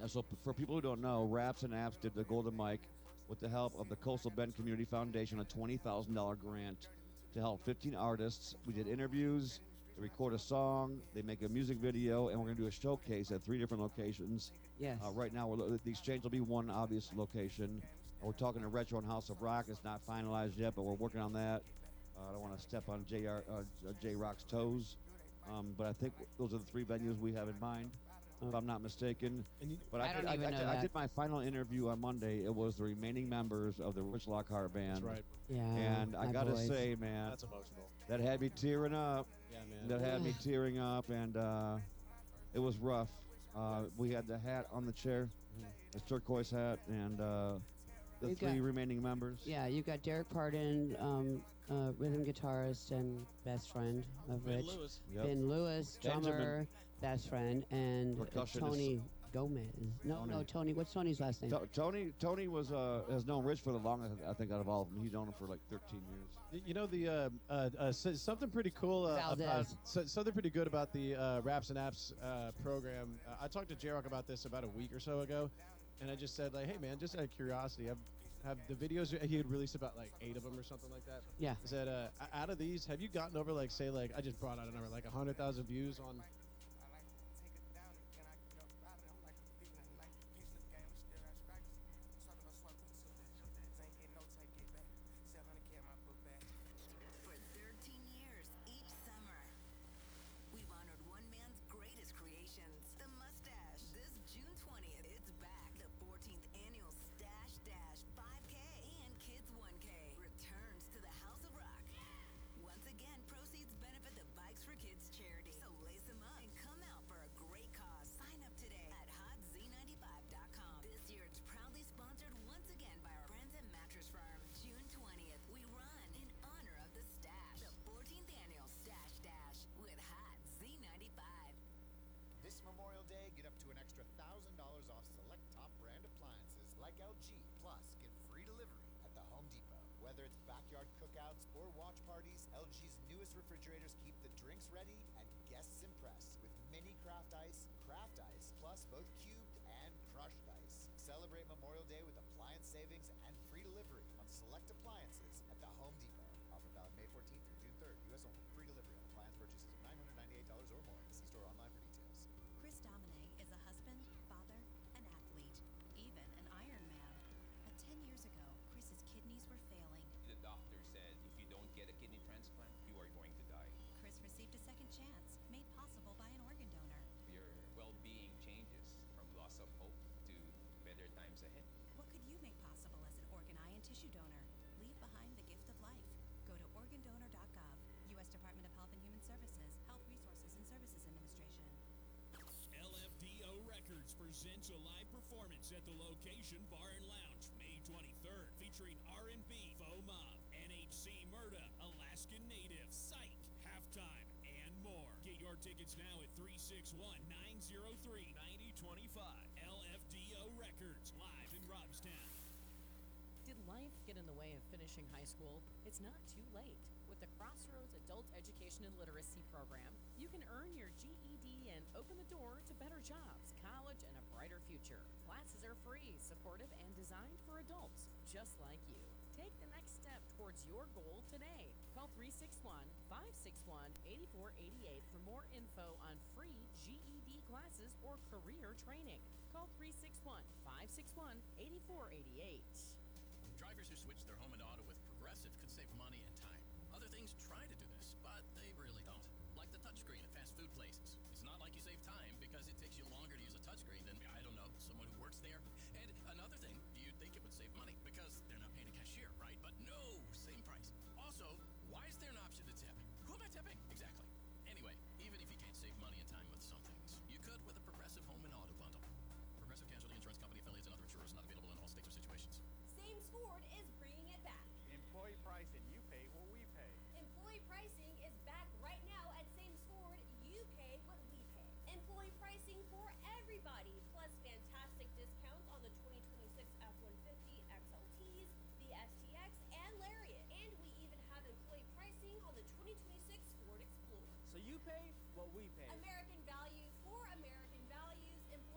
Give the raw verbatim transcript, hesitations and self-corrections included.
Uh, so, p- for people who don't know, Raps and Apps did the Golden Mike with the help of the Coastal Bend Community Foundation, a twenty thousand dollars grant to help fifteen artists. We did interviews, they record a song, they make a music video, and we're going to do a showcase at three different locations. Yes. Uh, right now, we're, lo- the exchange will be one obvious location. Uh, we're talking to Retro and House of Rock. It's not finalized yet, but we're working on that. Uh, I don't want to step on J R, uh, J Rock's toes, um, but I think those are the three venues we have in mind, if I'm not mistaken. And you, But I I, did, don't I, even I, know did- I that. did my final interview on Monday. It was the remaining members of the Rich Lockhart band. that's right. Yeah. And I my gotta boys. say, man, That's emotional. that had me tearing up. Yeah, man. That had me tearing up, and uh, it was rough. Uh, we had the hat on the chair, the turquoise hat, and uh, the You three got- remaining members. Yeah, you got Derek Pardon, um, uh, rhythm guitarist and best friend of Ben Rich. Lewis. Yep. Ben Lewis, drummer, Benjamin. best friend, and uh, Percussionist. Tony Gomez. No, Tony. no, Tony. What's Tony's last name? To- Tony Tony was uh, has known Rich for the longest, I think, out of all of them. He's known him for like thirteen years. Y- You know the uh, uh, uh, so- something pretty cool uh, about Valdez. so, something pretty good about the uh, Raps and Apps uh, program. Uh, I talked to J-Rock about this about a week or so ago, and I just said like, hey man, just out of curiosity, have have the videos he had released about like eight of them or something like that. Yeah. I said, uh, o- out of these, have you gotten over like say like I just brought out a number like a hundred thousand views on? For thirteen years, each summer, we've honored one man's greatest creations, the mustache. This June twentieth, it's back. The fourteenth annual Stash Dash five K and Kids one K returns to the House of Rock. Once again, proceeds benefit the Bikes for Kids charity. So lace them up and come out for a great cause. Sign up today at hot z ninety-five dot com. This year, it's proudly sponsored once again by our friends at Mattress Firm. June twentieth, we run in honor of the Stash. The fourteenth annual Stash Dash with Hot Z ninety-five. This Memorial Day, get up to an extra one thousand dollars off select top brand appliances like L G. Plus, get free delivery at the Home Depot. Whether it's backyard cookouts or watch parties, L G's newest refrigerators keep the drinks ready and guests impressed with mini craft ice, craft ice, plus both cubed and crushed ice. Celebrate Memorial Day with appliance savings and free delivery on select appliances at the Home Depot. Offer valid May fourteenth through June third. U S only. Free delivery on appliance purchases of nine hundred ninety-eight dollars or more. See store online for details. Chris Domine is a husband, father, an athlete, even an Ironman. But ten years ago, Chris's kidneys were failing. The doctor said if you don't get a kidney transplant, you are going to die. Chris received a second chance, made possible by an organ donor. Your well-being changes from loss of hope to better times ahead. What could you make possible as an organ, eye, and tissue donor? Leave behind the gift of life. Go to organ donor dot gov, U S Department of Health and Human Services, Health Resources and Services Administration. L F D O Records presents a live performance at the Location Bar and Lounge, May twenty-third, featuring R and B, Faux Mob, N H C Murda, Alaskan Native, Psych, Halftime, and more. Get your tickets now at three six one, nine zero three, nine zero two five. L F D O Records, live in Robstown. Did life get in the way of finishing high school? It's not too late. With the Crossroads Adult Education and Literacy Program, you can earn your G E D and open the door to better jobs, college, and a brighter future. Classes are free, supportive, and designed for adults just like you. Take the next step towards your goal today. Call three six one, five six one, eight four eight eight for more info on free G E D classes or career training. Call three six one, five six one, eight four eight eight. Drivers who switch their home and auto with Progressive could save money and time. Other things try to do this, but they really don't. Like the touchscreen at fast food places. It's not like you save time because it takes you longer to use a touchscreen than, I don't know, someone who works there. And another thing, you'd think it would save money because they're not paying a cashier, right? But no, same price. Also, why is there an option to tip? Who am I tipping? Exactly. Anyway, even if you can't save money and time with some things, you could with a Progressive home and auto bundle. Progressive Casualty Insurance Company affiliates and other insurers not available in all states or situations. Sames Ford is bringing it back. Employee pricing, you pay what we pay. Employee pricing is back right now at Sames Ford. You pay what we pay. Employee pricing for everybody, plus fantastic discounts on the twenty twenty-six F one fifty X L Ts, the S T X, and Lariat. And we even have employee pricing on the twenty twenty-six Ford Explorer. So you pay what we pay. American Value